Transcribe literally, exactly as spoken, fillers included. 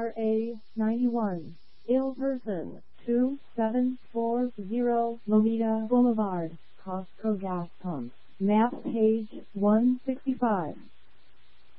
R A ninety-one, ill person, two seven four zero Lomita Boulevard, Costco gas pump, map page one sixty-five.